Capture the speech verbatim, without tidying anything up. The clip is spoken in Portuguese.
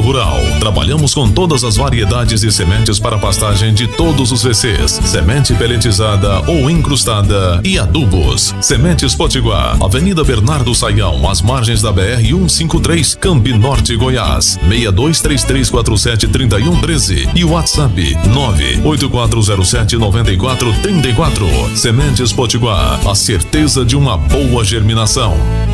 rural. Trabalhamos com todas as variedades de sementes para pastagem de todos os V Cs, semente peletizada ou incrustada e adubos. Sementes Potiguar, Avenida Bernardo Saião, às margens da B R cento e cinquenta e três, Campi Norte, Goiás, seis dois três três quatro sete três um um três e WhatsApp nove oito quatro zero sete nove quatro três quatro. Sementes Potiguar, a certeza de uma boa germinação.